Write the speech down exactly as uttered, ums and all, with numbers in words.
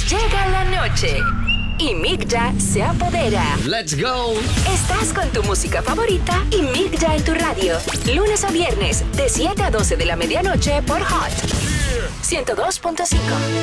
Llega la noche y Migya se apodera. ¡Let's go! Estás con tu música favorita y Migya en tu radio. Lunes a viernes, de siete a doce de la medianoche por Hot ciento dos punto cinco.